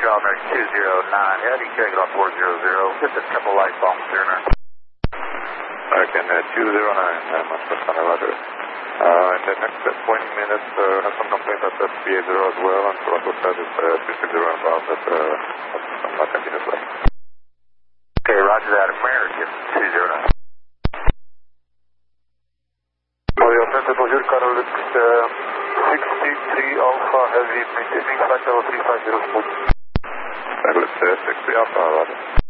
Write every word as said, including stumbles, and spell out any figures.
Roger, American two zero nine, heavy, check it off four zero zero, just a couple lights off Turner. American uh, two zero nine, uh, Master Sana, Roger. Uh, in the next uh, twenty minutes, uh, have some complaints at uh, three eighty as well, and Toronto said it's uh, three sixty about that, uh, some uh, continuously. Okay, Roger that, American two zero nine. For the offensive, Roger, Carol, it's uh, sixty-three Alpha Heavy, maintaining flight level three five zero. Douglas, uh, sixty Alpha, Roger.